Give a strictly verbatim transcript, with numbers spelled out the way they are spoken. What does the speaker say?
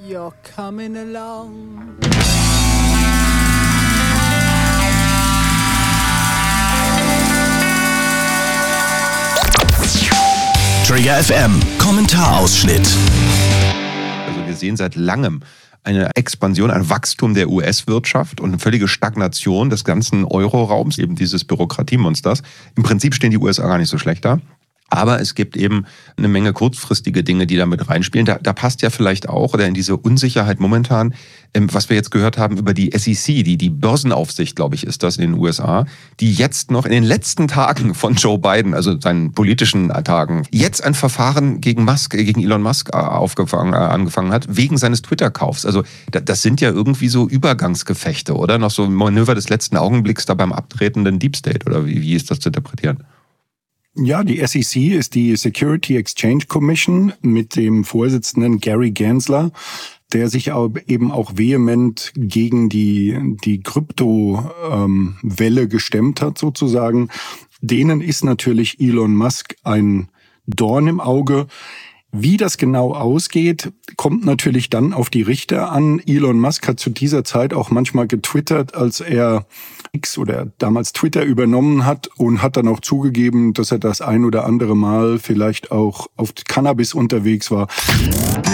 You're coming along. Trigger F M, Kommentarausschnitt. Also wir sehen seit langem eine Expansion, ein Wachstum der U S-Wirtschaft und eine völlige Stagnation des ganzen Euro-Raums, eben dieses Bürokratiemonsters. Im Prinzip stehen die U S A gar nicht so schlecht da. Aber es gibt eben eine Menge kurzfristige Dinge, die da mit reinspielen. Da, da passt ja vielleicht auch, oder in diese Unsicherheit momentan, ähm, was wir jetzt gehört haben über die S E C, die, die Börsenaufsicht, glaube ich, ist das in den U S A, die jetzt noch in den letzten Tagen von Joe Biden, also seinen politischen Tagen, jetzt ein Verfahren gegen Musk, gegen Elon Musk aufgefangen, äh, angefangen hat, wegen seines Twitter-Kaufs. Also da, das sind ja irgendwie so Übergangsgefechte, oder? Noch so ein Manöver des letzten Augenblicks da beim abtretenden Deep State, oder wie, wie ist das zu interpretieren? Ja, die S E C ist die Security Exchange Commission mit dem Vorsitzenden Gary Gensler, der sich eben auch vehement gegen die die Kryptowelle ähm, gestemmt hat sozusagen. Denen ist natürlich Elon Musk ein Dorn im Auge. Wie das genau ausgeht, kommt natürlich dann auf die Richter an. Elon Musk hat zu dieser Zeit auch manchmal getwittert, als er X oder damals Twitter übernommen hat und hat dann auch zugegeben, dass er das ein oder andere Mal vielleicht auch auf Cannabis unterwegs war.